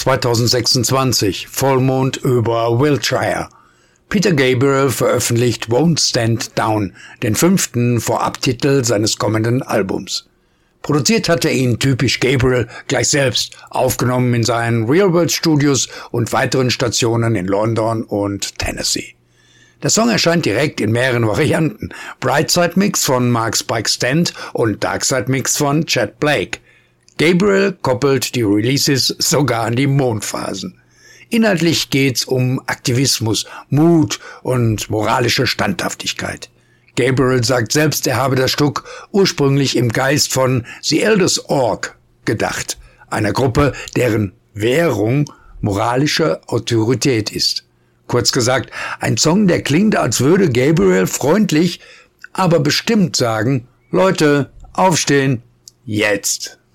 2026, Vollmond über Wiltshire. Peter Gabriel veröffentlicht Won't Stand Down, den 5. Vorabtitel seines kommenden Albums. Produziert hat er ihn typisch Gabriel gleich selbst, aufgenommen in seinen Real World Studios und weiteren Stationen in London und Tennessee. Der Song erscheint direkt in mehreren Varianten. Brightside Mix von Mark Spike Stent und Darkside Mix von Chad Blake. Gabriel koppelt die Releases sogar an die Mondphasen. Inhaltlich geht's um Aktivismus, Mut und moralische Standhaftigkeit. Gabriel sagt selbst, er habe das Stück ursprünglich im Geist von The Elders Org gedacht, einer Gruppe, deren Währung moralische Autorität ist. Kurz gesagt, ein Song, der klingt, als würde Gabriel freundlich, aber bestimmt sagen, Leute, aufstehen, jetzt.